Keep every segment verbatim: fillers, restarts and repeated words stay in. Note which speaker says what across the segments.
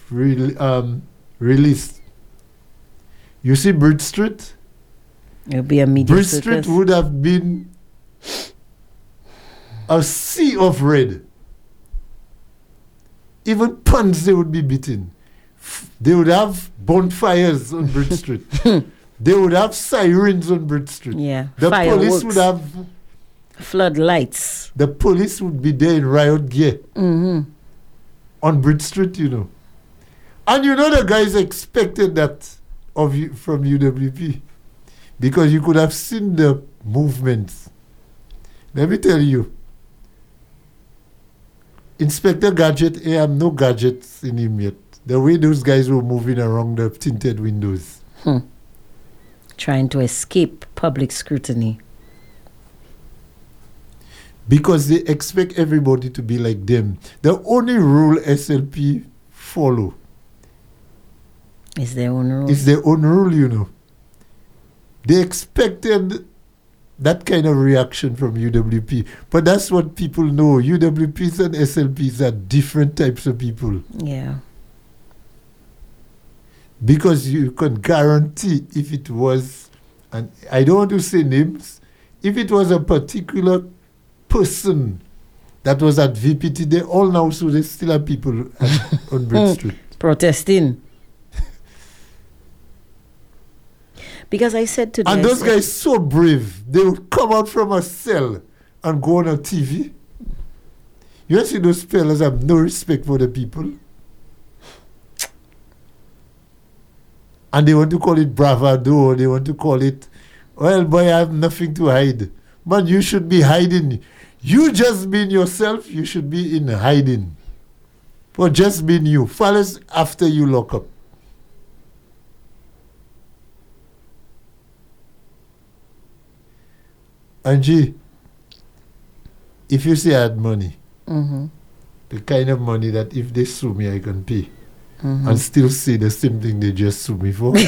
Speaker 1: re- um, released. You see Bridge Street?
Speaker 2: It'll be a media
Speaker 1: Bridge
Speaker 2: circus.
Speaker 1: Street would have been a sea of red. Even puns they would be beaten. F- They would have bonfires on Bridge Street. They would have sirens on Bridge Street.
Speaker 2: Yeah.
Speaker 1: The police
Speaker 2: Fireworks.
Speaker 1: would have,
Speaker 2: Floodlights.
Speaker 1: the police would be there in riot gear
Speaker 2: Mm-hmm.
Speaker 1: on Bridge Street, you know. And you know the guys expected that of you from U W P because you could have seen the movements. Let me tell you, Inspector Gadget, I have no gadgets in him yet. The way those guys were moving around the tinted windows.
Speaker 2: Hmm. Trying to escape public scrutiny.
Speaker 1: Because they expect everybody to be like them. The only rule S L P follow
Speaker 2: Is their own rule.
Speaker 1: is their own rule, you know. They expected that kind of reaction from U W P. But that's what people know. U W Ps and S L Ps are different types of people.
Speaker 2: Yeah.
Speaker 1: Because you can guarantee if it was, and I don't want to say names, if it was a particular person that was at V P T, they all now, so they still have people at, on Bridge Street.
Speaker 2: Protesting. Because I said to
Speaker 1: And
Speaker 2: them,
Speaker 1: those guys so brave, they would come out from a cell and go on a T V. You see those fellas have no respect for the people. And they want to call it bravado, or they want to call it, well, boy, I have nothing to hide. Man, you should be hiding. You just being yourself, you should be in hiding. For just being you. Fellas, after you lock up. Angie, if you say I had money,
Speaker 2: mm-hmm,
Speaker 1: the kind of money that if they sue me, I can pay,
Speaker 2: mm-hmm.
Speaker 1: and still say the same thing they just sue me for.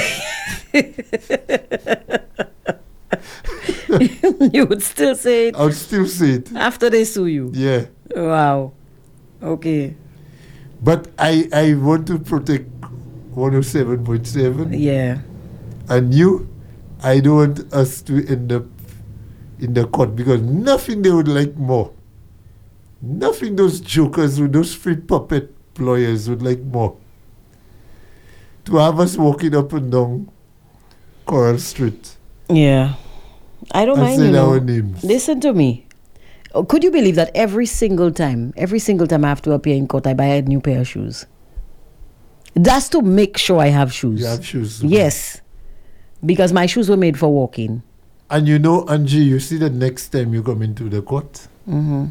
Speaker 2: You would still say it
Speaker 1: I would still say it.
Speaker 2: after they sue you.
Speaker 1: Yeah.
Speaker 2: Wow. Okay.
Speaker 1: But I, I want to protect one oh seven point seven.
Speaker 2: Yeah.
Speaker 1: And you, I don't want us to end up in the court because nothing they would like more. Nothing those jokers with those free puppet lawyers would like more. To have us walking up and down Coral Street.
Speaker 2: Yeah. I don't
Speaker 1: and
Speaker 2: mind,
Speaker 1: saying
Speaker 2: you know.
Speaker 1: our names.
Speaker 2: Listen to me. Oh, could you believe that every single time, every single time I have to appear in court, I buy a new pair of shoes? That's to make sure I have shoes.
Speaker 1: You have shoes.
Speaker 2: Yes. Because my shoes were made for walking.
Speaker 1: And you know, Angie, you see the next time you come into the court,
Speaker 2: Mm-hmm.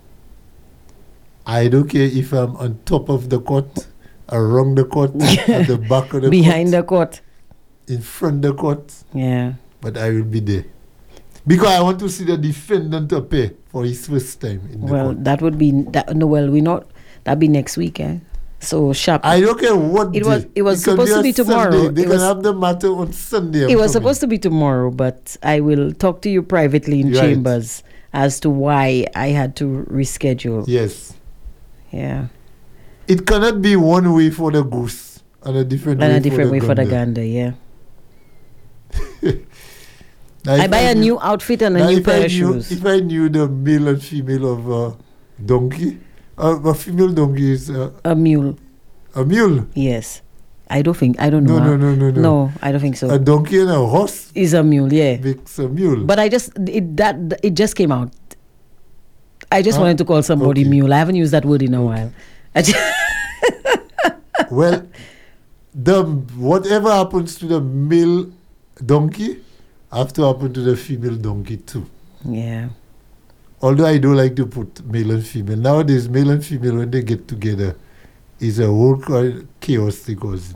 Speaker 1: I don't care if I'm on top of the court, around the court, at the back of the
Speaker 2: Behind
Speaker 1: court,
Speaker 2: the court.
Speaker 1: in front of the court,
Speaker 2: Yeah.
Speaker 1: but I will be there. Because I want to see the defendant appear for his first time in the
Speaker 2: Well,
Speaker 1: court.
Speaker 2: that would be that. No, well, we not. That'd be next week, eh? So sharp.
Speaker 1: I don't care what
Speaker 2: It
Speaker 1: day.
Speaker 2: was- it was
Speaker 1: can
Speaker 2: supposed to
Speaker 1: a
Speaker 2: be tomorrow.
Speaker 1: Sunday. They
Speaker 2: It
Speaker 1: can
Speaker 2: was-
Speaker 1: have the matter on Sunday.
Speaker 2: It was supposed to be tomorrow, but I will talk to you privately in
Speaker 1: Right.
Speaker 2: chambers as to why I had to reschedule.
Speaker 1: Yes.
Speaker 2: Yeah.
Speaker 1: It cannot be one way for the goose and a different
Speaker 2: And
Speaker 1: way
Speaker 2: a different
Speaker 1: for
Speaker 2: way
Speaker 1: the
Speaker 2: for the
Speaker 1: gander.
Speaker 2: gander, yeah.
Speaker 1: Now,
Speaker 2: I
Speaker 1: if
Speaker 2: buy a
Speaker 1: knew-
Speaker 2: new outfit and a
Speaker 1: now
Speaker 2: new
Speaker 1: if
Speaker 2: pair
Speaker 1: I
Speaker 2: of
Speaker 1: knew,
Speaker 2: shoes.
Speaker 1: If I knew the male and female of a donkey, uh, a female donkey is uh,
Speaker 2: A mule,
Speaker 1: a mule.
Speaker 2: yes. I don't think, I don't know.
Speaker 1: No, no,
Speaker 2: huh?
Speaker 1: no, no, no.
Speaker 2: No, I don't think so.
Speaker 1: A donkey and a horse
Speaker 2: Is a mule, yeah.
Speaker 1: makes a mule.
Speaker 2: But I just, it that it just came out. I just
Speaker 1: Huh?
Speaker 2: wanted to call somebody
Speaker 1: Okay.
Speaker 2: mule. I haven't used that word in a while. I just,
Speaker 1: Well, the whatever happens to the male donkey have to happen to the female donkey too.
Speaker 2: yeah.
Speaker 1: Although I don't like to put male and female. Nowadays, male and female, when they get together, is a whole ca- chaos they cause.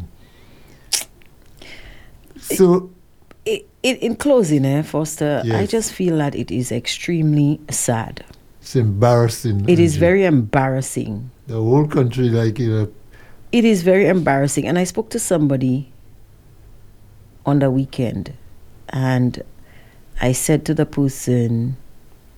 Speaker 1: So,
Speaker 2: I in, in closing, eh, Foster, I
Speaker 1: Yes.
Speaker 2: just feel that it is extremely sad.
Speaker 1: it's embarrassing.
Speaker 2: It is
Speaker 1: Angie.
Speaker 2: very embarrassing.
Speaker 1: The whole country, like, you know,
Speaker 2: It is very embarrassing. And I spoke to somebody on the weekend, and I said to the person,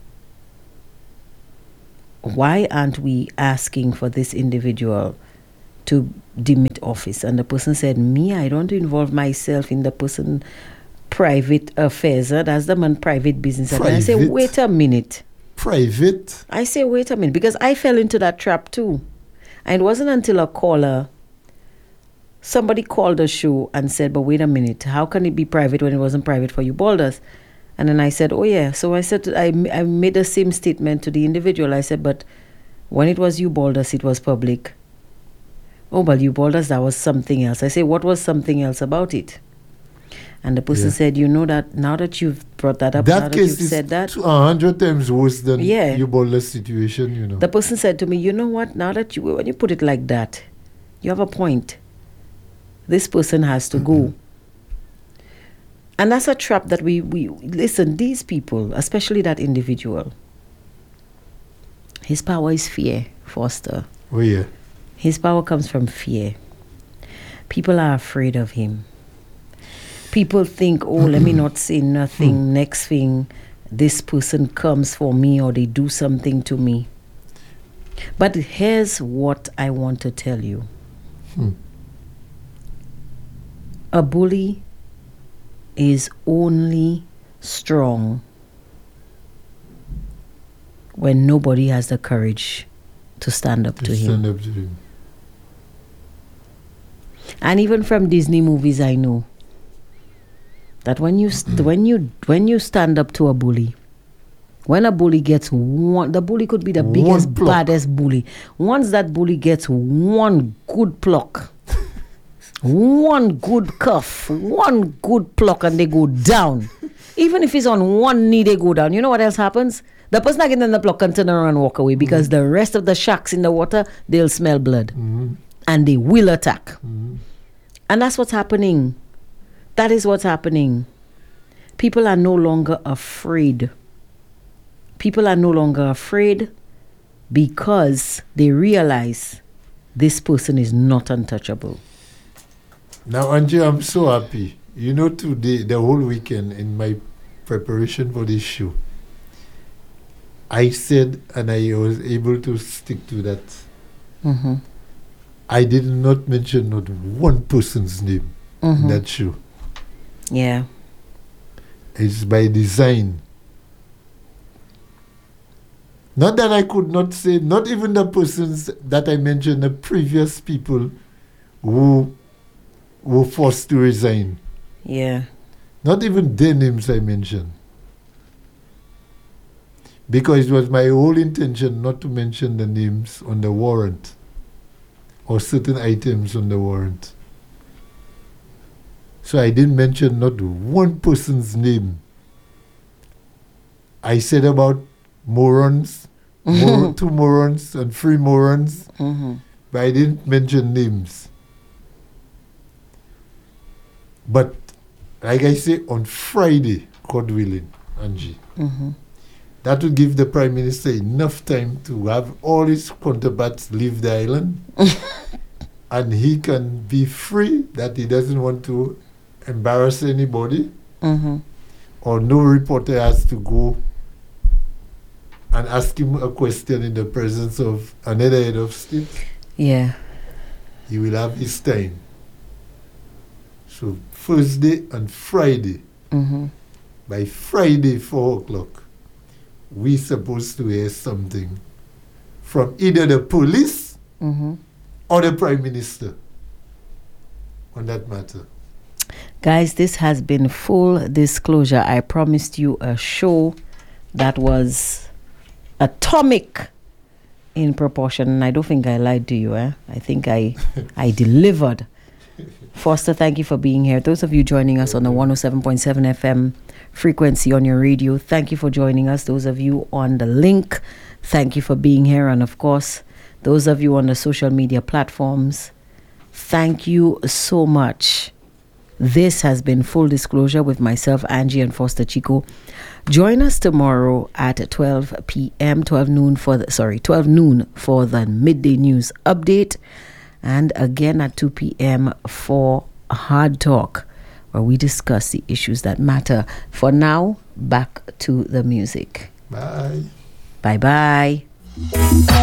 Speaker 2: why aren't we asking for this individual to demit office. And the person said, me, I don't involve myself in the person private affairs. Huh? That's the man private business. And I say, wait a minute.
Speaker 1: Private?
Speaker 2: I say, wait a minute. Because I fell into that trap too. And it wasn't until a caller, somebody called the show and said, but wait a minute, how can it be private when it wasn't private for you balders? And then I said, oh yeah. So I said, I, I made the same statement to the individual. I said, but when it was you balders, it was public. Oh, but you balders, that was something else. I say, what was something else about it? And the person yeah. said, you know that now that you've brought that up,
Speaker 1: that
Speaker 2: now that
Speaker 1: case
Speaker 2: you've said that.
Speaker 1: a hundred times worse than
Speaker 2: yeah.
Speaker 1: you balders situation, you know.
Speaker 2: The person said to me, you know what, now that you, when you put it like that, you have a point. This person has to mm-hmm. go. And that's a trap that we, we, listen, these people, especially that individual, his power is fear, Foster.
Speaker 1: Oh, yeah.
Speaker 2: His power comes from fear. People are afraid of him. People think, oh, let me not say nothing. Next thing, this person comes for me or they do something to me. But here's what I want to tell you. Hmm. A bully is only strong when nobody has the courage to stand up to, to
Speaker 1: stand
Speaker 2: him.
Speaker 1: Up to him.
Speaker 2: And even from Disney movies, I know that when you st- when you when you stand up to a bully, when a bully gets one, the bully could be the biggest, baddest bully. Once that bully gets one good pluck, one good cuff, one good pluck, and they go down. Even if he's on one knee, they go down. You know what else happens? The person that gets in the pluck can turn around and walk away because mm-hmm. the rest of the sharks in the water, they'll smell blood. Mm-hmm. And they will attack. Mm-hmm. And that's what's happening. That is what's happening. People are no longer afraid. People are no longer afraid because they realize this person is not untouchable.
Speaker 1: Now, Angie, I'm so happy. You know, today, the whole weekend in my preparation for this show, I said, and I was able to stick to that. Mm-hmm. I did not mention not one person's name mm-hmm. in that show.
Speaker 2: Yeah.
Speaker 1: It's by design. Not that I could not say, not even the persons that I mentioned, the previous people who were forced to resign.
Speaker 2: Yeah.
Speaker 1: Not even their names I mentioned. Because it was my whole intention not to mention the names on the warrant or certain items on the warrant. So I didn't mention not one person's name. I said about morons, mor- two morons and three morons, mm-hmm. but I didn't mention names. But like I say, on Friday, God willing, Angie, mm-hmm. that would give the Prime Minister enough time to have all his counterparts leave the island and he can be free, that he doesn't want to embarrass anybody mm-hmm. or no reporter has to go and ask him a question in the presence of another head of state.
Speaker 2: Yeah.
Speaker 1: He will have his time. So Thursday and Friday, mm-hmm. by Friday, four o'clock, we're supposed to hear something from either the police mm-hmm. or the Prime Minister on that matter.
Speaker 2: Guys, this has been full disclosure. I promised you a show that was atomic in proportion, and I don't think I lied to you. Eh? I think I I delivered. Foster, thank you for being here. Those of you joining us on the one oh seven point seven F M frequency on your radio, thank you for joining us. Those of you on the link, thank you for being here. And of course, those of you on the social media platforms, thank you so much. This has been Full Disclosure with myself, Angie, and Foster Chico. Join us tomorrow at twelve p.m., twelve noon for the, sorry, twelve noon for the midday news update. And again at two p.m. for Hard Talk, where we discuss the issues that matter. For now, back to the music.
Speaker 1: Bye.
Speaker 2: Bye-bye.